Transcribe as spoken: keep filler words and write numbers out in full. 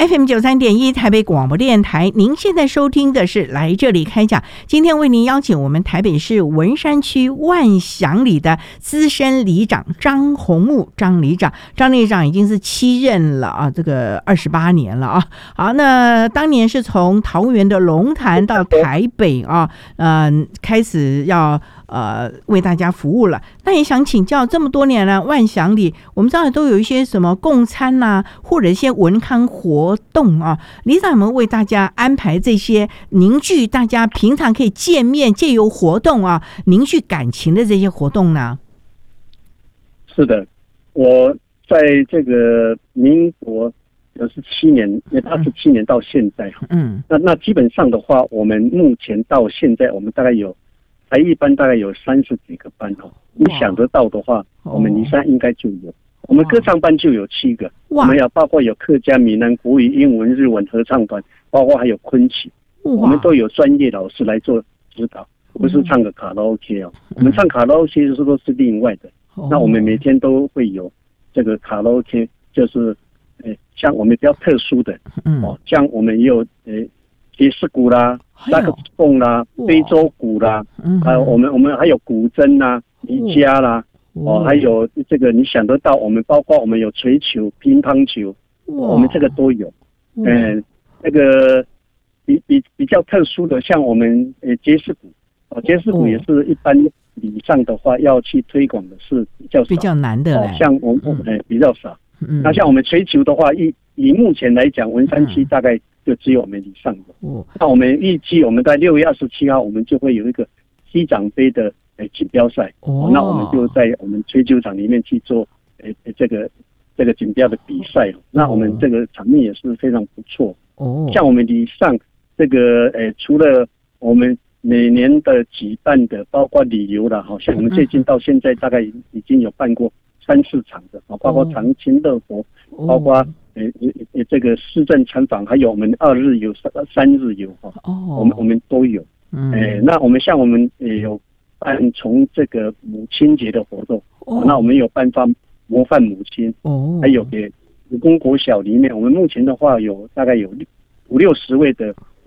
F M 九三点一台北广播电台，您现在收听的是来这里开讲。今天为您邀请我们台北市文山区万祥里的资深里长张宏木张里长，张里长已经是七任了啊，这个二十八年了啊。好，那当年是从桃园的龙潭到台北啊，呃，开始要呃为大家服务了。那也想请教，这么多年了，万祥里我们知道都有一些什么共餐呐、啊，或者一些文康活动啊，里长有没有为大家安排这些凝聚大家平常可以见面，借由活动啊凝聚感情的这些活动呢？ 是的，我在这个民国九十七年，因为二十七年到现在，嗯，那那基本上的话，我们目前到现在，我们大概有才艺班大概有三十几个班哦。你想得到的话，我们梨山应该就有。我们歌唱班就有七个，我们有包括有客家、闽南、国语、英文、日文合唱团，包括还有昆曲，我们都有专业老师来做指导，不是唱个卡拉 OK 哦。我们唱卡拉 OK 就是都是另外的。那我们每天都会有这个卡拉 OK， 就是，呃，像我们比较特殊的，哦，像我们也有呃爵士鼓啦、萨克斯风啦、非洲鼓啦，还有我们我们还有古筝啦、瑜伽啦。哦，还有这个你想得到，我们包括我们有槌球、乒乓球，我们这个都有。嗯，那个比比比较特殊的，像我们呃爵士鼓，哦，爵士鼓也是一般礼上的话要去推广的是比较少， 比较难的、 哦。像我们呃比较少。嗯，那像我们槌球的话，以以目前来讲，文山区大概就只有我们礼上的。哦，那我们预计我们在六月二十七号，我们就会有一个西长杯的。锦标赛，哦，那我们就在我们吹球场里面去做，呃，这个这个锦标的比赛，那我们这个场面也是非常不错。哦，像我们礼上这个，呃，除了我们每年的举办的，包括旅游的，好像我们最近到现在大概已经有办过三四场的，啊，包括长青乐活，包括呃呃这个市政参访，还有我们二日游、三日游，哈，哦，我们我们都有。嗯，呃，那我们像我们也有。办从这个母亲节的活动，哦，那我们有颁发模范母亲，哦，还有给武功国小里面，我们目前的话有大概有五六十位的